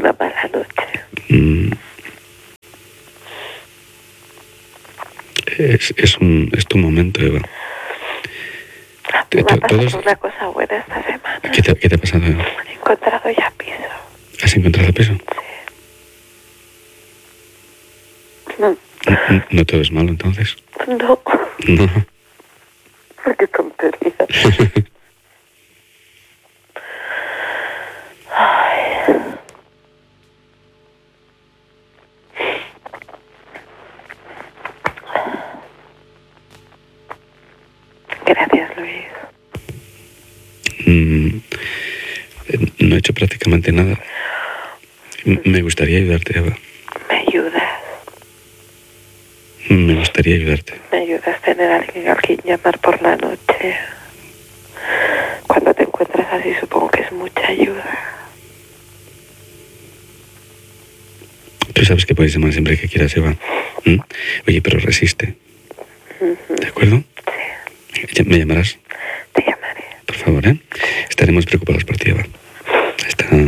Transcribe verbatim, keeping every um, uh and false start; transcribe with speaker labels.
Speaker 1: una mala noche.
Speaker 2: Mm. Es, es, un, es tu momento, Eva.
Speaker 1: Me ha pasado
Speaker 2: Todos...
Speaker 1: una cosa buena esta semana.
Speaker 2: ¿Qué te, qué te ha pasado, Eva?
Speaker 1: He encontrado ya piso.
Speaker 2: ¿Has encontrado piso?
Speaker 1: Sí. No.
Speaker 2: ¿No, no te ves malo, entonces?
Speaker 1: No.
Speaker 2: No.
Speaker 1: Qué tontería. Ay. Gracias, Luis.
Speaker 2: Mm, no he hecho prácticamente nada. Me gustaría ayudarte, Eva.
Speaker 1: ¿Me ayudas?
Speaker 2: Me gustaría ayudarte.
Speaker 1: ¿Me ayudas a tener a alguien a quien llamar por la noche? Cuando te encuentras así supongo que es mucha ayuda.
Speaker 2: Tú sabes que puedes llamar siempre que quieras, Eva. ¿Mm? Oye, pero resiste.
Speaker 1: Uh-huh.
Speaker 2: ¿De acuerdo?
Speaker 1: Sí.
Speaker 2: ¿Me llamarás?
Speaker 1: Te llamaré.
Speaker 2: Por favor, ¿eh? Estaremos preocupados por ti, Eva. Hasta...